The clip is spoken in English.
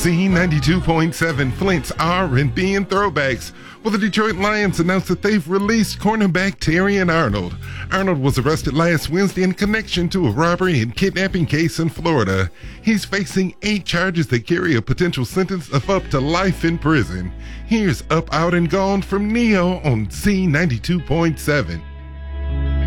Z92.7 Flint's R&B and throwbacks. Well, the Detroit Lions announced that they've released cornerback Terrion Arnold. Arnold was arrested last Wednesday in connection to a robbery and kidnapping case in Florida. He's facing 8 charges that carry a potential sentence of up to life in prison. Here's Up, Out, and Gone from Neo on Z92.7.